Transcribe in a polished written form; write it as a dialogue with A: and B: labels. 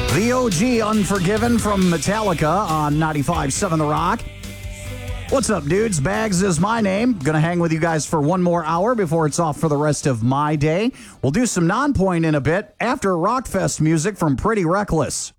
A: The OG Unforgiven from Metallica on 95.7 The Rock. What's up, dudes? Bags is my name. Gonna hang with you guys for one more hour before it's off for the rest of my day. We'll do some non-point in a bit after Rockfest music from Pretty Reckless.